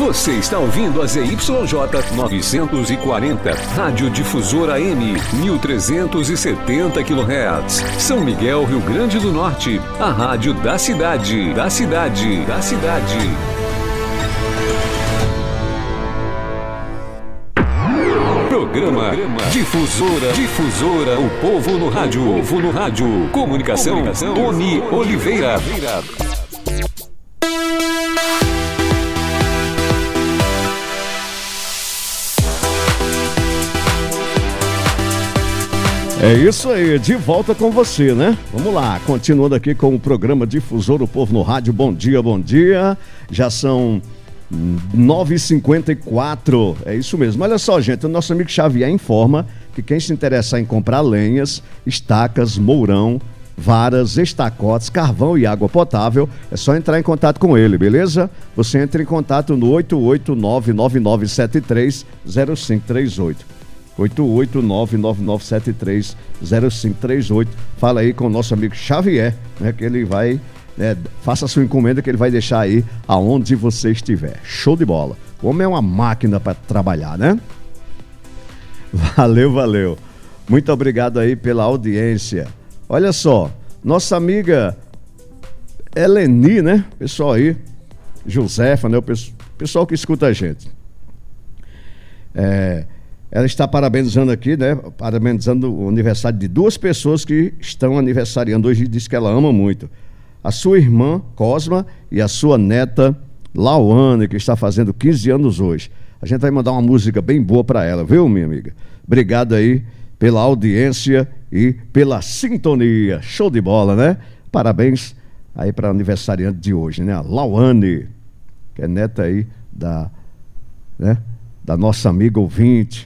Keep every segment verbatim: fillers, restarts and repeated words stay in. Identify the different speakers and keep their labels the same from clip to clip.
Speaker 1: Você está ouvindo a Z Y J novecentos e quarenta, Rádio Difusora A M, mil trezentos e setenta quilohertz. São Miguel, Rio Grande do Norte, a rádio da cidade, da cidade, da cidade. Programa Difusora, Difusora, o povo no rádio, o povo no rádio. Comunicação, Comunicação Tony Oliveira.
Speaker 2: É isso aí, de volta com você, né? Vamos lá, continuando aqui com o programa Difusora, o povo no rádio. Bom dia, bom dia. Já são nove e cinquenta e quatro, é isso mesmo. Olha só, gente, o nosso amigo Xavier informa que quem se interessar em comprar lenhas, estacas, mourão, varas, estacotes, carvão e água potável, é só entrar em contato com ele, beleza? Você entra em contato no oito oito nove nove nove sete três zero cinco três oito. oito oito nove nove nove sete três zero cinco três oito. Fala aí com o nosso amigo Xavier, né, que ele vai, né, faça a sua encomenda que ele vai deixar aí aonde você estiver. Show de bola. O homem é uma máquina para trabalhar, né? Valeu, valeu. Muito obrigado aí pela audiência. Olha só, nossa amiga Eleni, né? Pessoal aí, Josefa, né? O pessoal que escuta a gente. É... Ela está parabenizando aqui, né? Parabenizando o aniversário de duas pessoas que estão aniversariando hoje e diz que ela ama muito. A sua irmã, Cosma, e a sua neta, Lauane, que está fazendo quinze anos hoje. A gente vai mandar uma música bem boa para ela, viu, minha amiga? Obrigado aí pela audiência e pela sintonia. Show de bola, né? Parabéns aí para a aniversariante de hoje, né? A Lauane, que é neta aí da, né? da nossa amiga ouvinte.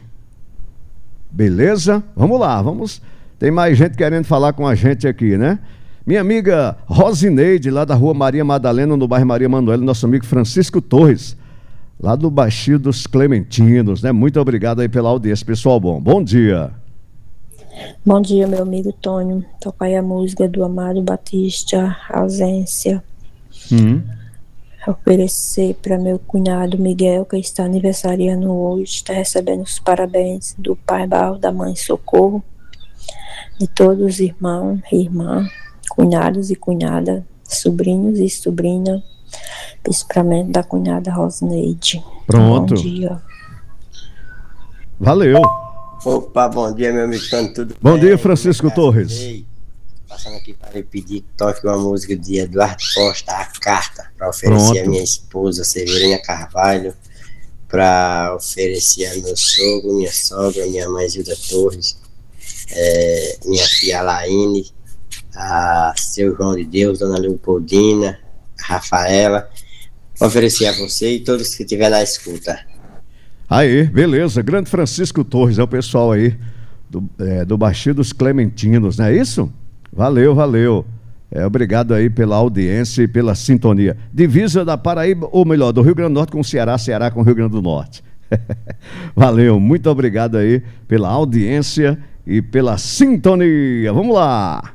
Speaker 2: Beleza? Vamos lá, vamos. Tem mais gente querendo falar com a gente aqui, né? Minha amiga Rosineide, lá da rua Maria Madalena, no bairro Maria Manuela, nosso amigo Francisco Torres, lá do Baixio dos Clementinos, né? Muito obrigado aí pela audiência, pessoal bom. Bom dia.
Speaker 3: Bom dia, meu amigo Tônio. Toca aí a música do Amado Batista, Ausência.
Speaker 2: Uhum.
Speaker 3: Oferecer para meu cunhado Miguel, que está aniversariando hoje, está recebendo os parabéns do pai Barro, da mãe Socorro, de todos os irmãos e irmãs, cunhados e cunhada, sobrinhos e sobrinha, principalmente da cunhada Rosineide.
Speaker 2: Pronto.
Speaker 3: Bom dia.
Speaker 2: Valeu.
Speaker 4: Opa, bom dia, meu amigo Tônio, tudo
Speaker 2: bom
Speaker 4: bem?
Speaker 2: Dia, Francisco Torres.
Speaker 4: Passando aqui para lhe pedir que toque uma música de Eduardo Costa, A Carta, para oferecer a minha esposa, Severina Carvalho, para oferecer a meu sogro, minha sogra, minha mãe Zilda Torres, é, minha filha Laine, a seu João de Deus, dona Leopoldina, a Rafaela, oferecer a você e todos que estiver na escuta.
Speaker 2: Aí, beleza, grande Francisco Torres, é o pessoal aí do, é, do Baixio dos Clementinos, não é isso? Valeu, valeu. É, obrigado aí pela audiência e pela sintonia. Divisa da Paraíba, ou melhor, do Rio Grande do Norte com o Ceará, Ceará com o Rio Grande do Norte. Valeu, muito obrigado aí pela audiência e pela sintonia. Vamos lá.